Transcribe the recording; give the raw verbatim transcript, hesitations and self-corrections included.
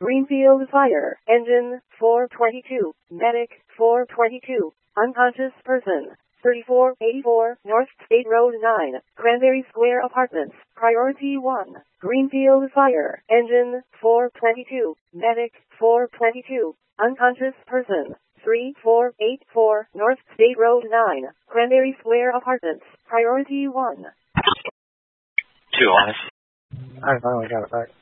Greenfield Fire. Engine, four twenty-two. Medic, four twenty-two. Unconscious person. thirty-four eighty-four North State Road nine, Cranberry Square Apartments. Priority one. Greenfield Fire. Engine, four twenty-two. Medic, four twenty-two. Unconscious person. three four eight four North State Road nine, Cranberry Square Apartments. Priority one. Two honest. I finally got it back.